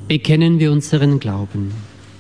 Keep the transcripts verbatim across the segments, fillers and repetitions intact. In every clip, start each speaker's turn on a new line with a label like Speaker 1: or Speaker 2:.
Speaker 1: Bekennen wir unseren Glauben.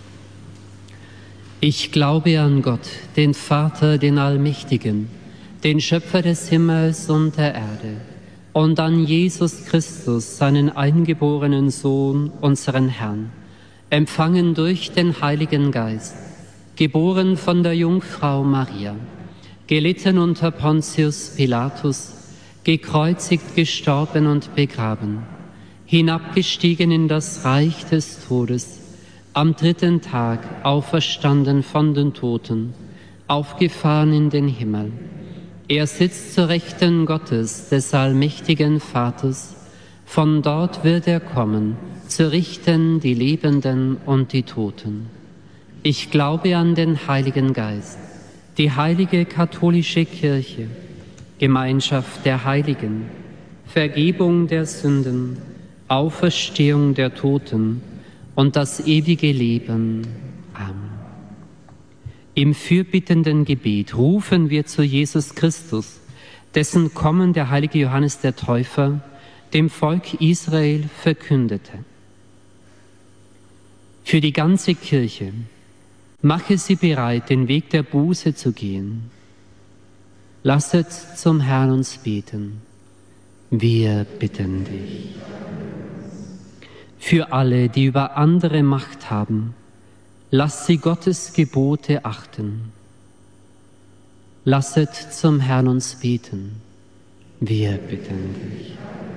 Speaker 1: Ich glaube an Gott, den Vater, den Allmächtigen, den Schöpfer des Himmels und der Erde, und an Jesus Christus, seinen eingeborenen Sohn, unseren Herrn, empfangen durch den Heiligen Geist, geboren von der Jungfrau Maria, gelitten unter Pontius Pilatus, gekreuzigt, gestorben und begraben, hinabgestiegen in das Reich des Todes, am dritten Tag auferstanden von den Toten, aufgefahren in den Himmel. Er sitzt zur Rechten Gottes, des allmächtigen Vaters. Von dort wird er kommen, zu richten die Lebenden und die Toten. Ich glaube an den Heiligen Geist, die heilige katholische Kirche, Gemeinschaft der Heiligen, Vergebung der Sünden, Auferstehung der Toten und das ewige Leben. Amen. Im fürbittenden Gebet rufen wir zu Jesus Christus, dessen Kommen der heilige Johannes der Täufer dem Volk Israel verkündete. Für die ganze Kirche, mache sie bereit, den Weg der Buße zu gehen. Lasset zum Herrn uns beten. Wir bitten dich. Für alle, die über andere Macht haben, lasst sie Gottes Gebote achten. Lasset zum Herrn uns beten. Wir bitten dich.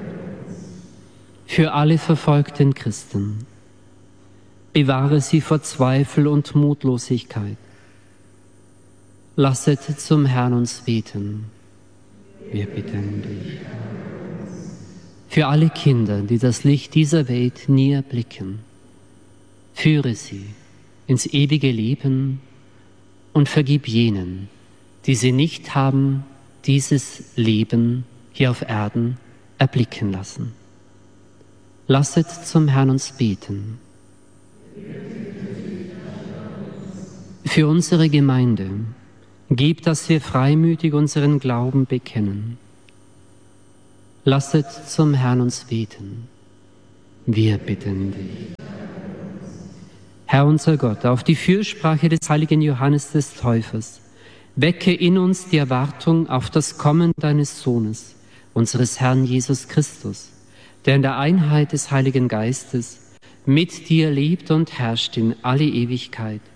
Speaker 1: Für alle verfolgten Christen, bewahre sie vor Zweifel und Mutlosigkeit. Lasset zum Herrn uns beten. Wir bitten dich. Für alle Kinder, die das Licht dieser Welt nie erblicken, führe sie ins ewige Leben und vergib jenen, die sie nicht haben, dieses Leben hier auf Erden erblicken lassen. Lasset zum Herrn uns beten. Für unsere Gemeinde, gib, dass wir freimütig unseren Glauben bekennen. Lasset zum Herrn uns beten. Wir bitten dich. Herr unser Gott, auf die Fürsprache des heiligen Johannes des Täufers, wecke in uns die Erwartung auf das Kommen deines Sohnes, unseres Herrn Jesus Christus, der in der Einheit des Heiligen Geistes mit dir lebt und herrscht in alle Ewigkeit.